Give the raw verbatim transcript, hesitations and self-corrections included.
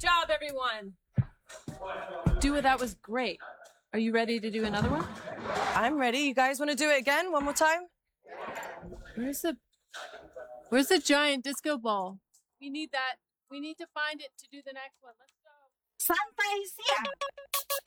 job, everyone. Dua, that was great. Are you ready to do another one? I'm ready. You guys want to do it again? One more time? Where's the Where's the giant disco ball? We need that. We need to find it to do the next one. Let's go. Santai siang.